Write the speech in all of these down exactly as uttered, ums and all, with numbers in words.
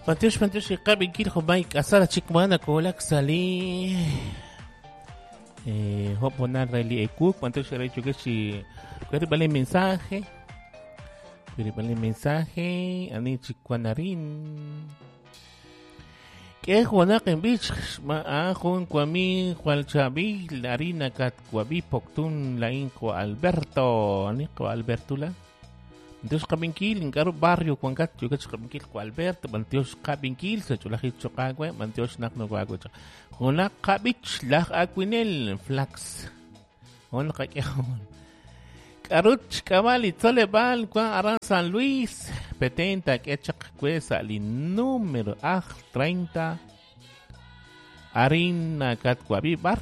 Mantios, mantios, kabin kilho Mike, asara chikmana kolak sali. Eh, hoponar rally ekuk, mantios era hecho que si quiere vale mensaje, quiere vale mensaje, ani chikwanarin. Que juana que bich ma ahon kwami kwal chabi larina kat kwabi poktun lain ko Alberto, ani ko Alberto la. Mantios kabinkil, ngaro barrio kuangkat juga kabinkil ko Alberto, mantios kabinkil sa chulahit chokagwe, mantios nakno kwagwe. Huna kabich lah akwinel flax. Huna kakihon. Karuch kamali tolebal kwa aran San Luis, petenta kechak kwesa li número ah treinta arina kat kwabi bar.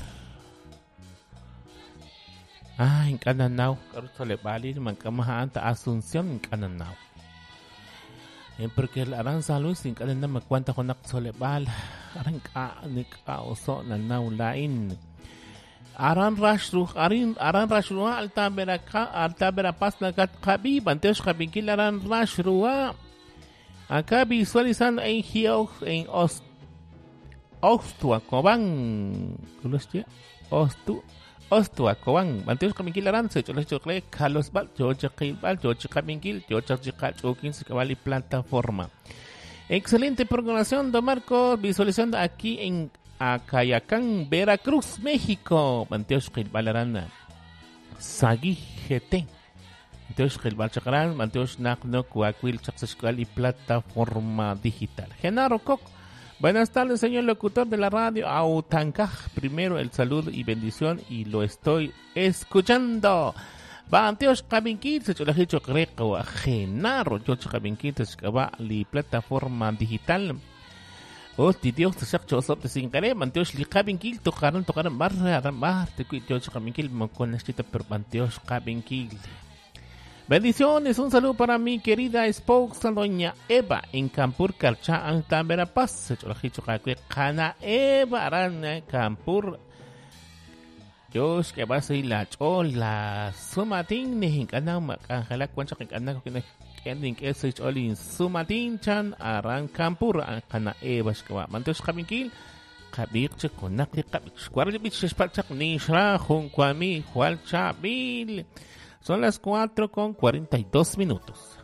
Ah, en Cananao, karuch tolebali man kamahaan ta Asunción en Cananao. Eh, porque el aran San Luis en Cananao me cuenta con tolebal. Aran ka nik oso na naulain. Aran rashru arin aran rashru alta beraka alta berapas na kat kabi banteos kabinkil aran rashru acá visualizan en Gio en Ost Ostua Cobán ¿Conostia? Ostu Ostua Cobán banteos kabinkil aran se choles chokle Carlos Bal George Kilbal George kabinkil George Chikal Chokin se cabali plataforma. Excelente programación, don Marco, visualizando aquí en Acayacán, Veracruz, México. Manteos Gilbalarana, Sagui G T. Manteos Gilbal Chacarán, Manteos Nagno, Cuacuil, Chaxescual y plataforma digital. Genaro Koch, buenas tardes, señor locutor de la radio Autancaj. Primero el saludo y bendición y lo estoy escuchando. Banteos kabinkil se chulahicho creo Genaro yo kabinkil se kaba li plataforma digital. Oh, ti Dios te saco sop te singare banteos li kabinkil tocaron tocaron barra mar te cuito yo kabinkil mo con esta per banteos kabinkil. Bendiciones, un saludo para mi querida esposa doña Eva en Campur Carcha Alta Verapaz. Se chulahicho Cana Eva Arana Campur. Dios que va a ser la chola sumatin ni hinkanang makanghala kwancha hinkanang kina kending ese cholin sumatin chan aran kampur kana ebas kawa mantos kabinkil kabik che konak li kabik square bich spachak ni shra hun kwami hual chabil. Son las cuatro con cuarenta y dos minutos.